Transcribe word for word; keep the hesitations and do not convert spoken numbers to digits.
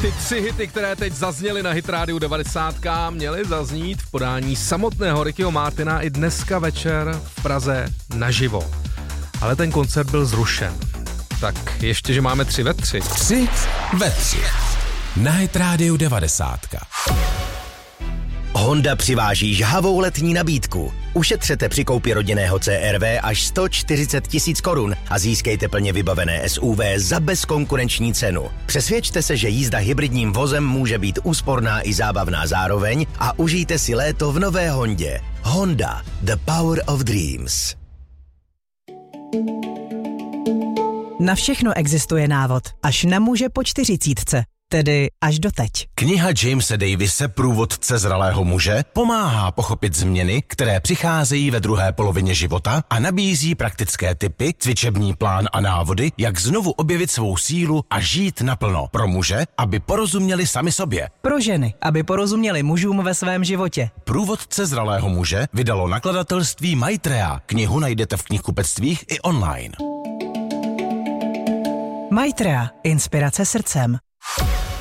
Ty tři hity, které teď zazněly na Hit rádiu devadesát, měly zaznít v podání samotného Rickyho Martina i dneska večer v Praze naživo. Ale ten koncert byl zrušen. Tak ještě, že máme tři ve tři. Tři ve tři. Na Hit rádiu devadesát. Honda přiváží žhavou letní nabídku. Ušetřete při koupi rodinného C R V až sto čtyřicet tisíc korun a získejte plně vybavené S U V za bezkonkurenční cenu. Přesvědčte se, že jízda hybridním vozem může být úsporná i zábavná zároveň a užijte si léto v nové Hondě. Honda, the power of dreams. Na všechno existuje návod, až na muže po čtyřicítce. Tedy až doteď. Kniha Jamese Davise Průvodce zralého muže pomáhá pochopit změny, které přicházejí ve druhé polovině života a nabízí praktické tipy, cvičební plán a návody, jak znovu objevit svou sílu a žít naplno. Pro muže, aby porozuměli sami sobě. Pro ženy, aby porozuměli mužům ve svém životě. Průvodce zralého muže vydalo nakladatelství Maitreya. Knihu najdete v knihkupectvích i online. Maitreya. Inspirace srdcem.